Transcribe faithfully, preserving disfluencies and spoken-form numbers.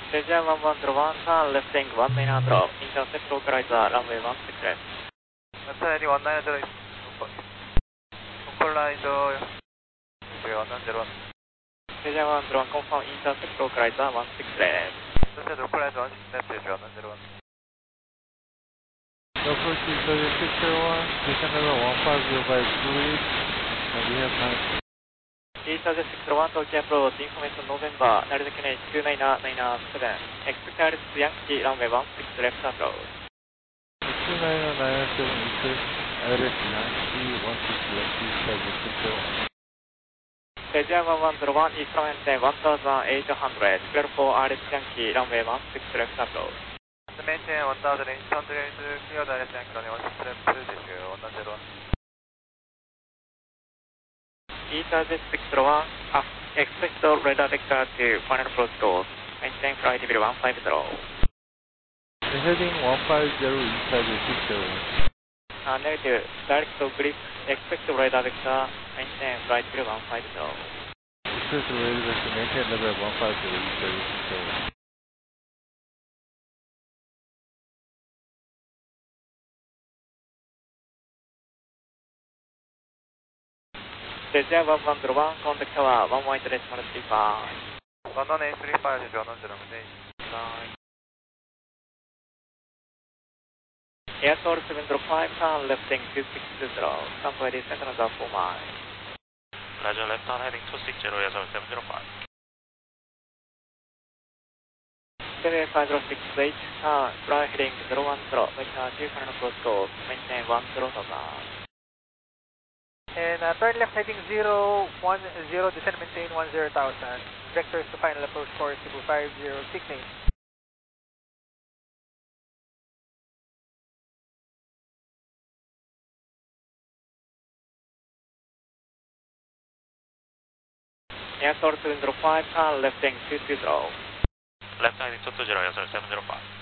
Asia one one zero one, turn left wing one main drop, intercept localizer, runway one six left. Turn one nine zero, localizer, one nine zero one. Asia one zero one, confirm intercept localizer one six left. Intercept localizer one six left, Asia one zero one. Approach is six zero one, descent level one five zero by three, and we have nine. East six zero one, Tokyo approach, information November, Narita Kane two nine nine seven, expect Alice Yankee, runway one six left approach. two nine nine seven, expect Alice Yankee one six left, east six zero one. Asia one one zero one, east maintain one thousand eight hundred, clear for Alice Yankee, runway one six left approach. Maintain one thousand eight hundred, clear the Alice Yankee, runway one six left, one nine zero one. East six zero one, uh, expect radar vector to final approach course, maintain flight level one five zero. The heading one five zero inside the six zero one. Uh, negative, direct to grip, expect radar vector, maintain flight level one five zero. Expect radar vector, maintain level one five zero inside the six zero one. Asia one one zero one, contact tower one one eight decimal three five. one one eight three five, Asia one zero one. Air Soul seven zero five, turn left wing two six zero, somewhere descent another four miles. Roger, left turn heading two six zero, Air Soul seven zero five. seven five zero six eight, turn right heading zero one zero, vector two final approach course, maintain one zero thousand. And uh, turn left heading zero one zero, descend maintain one zero thousand. Vectors to final approach course Cebu five zero six eight. Air Soul seven zero five, turn left wing two two zero. Left heading two two zero, Air Soul seven zero five.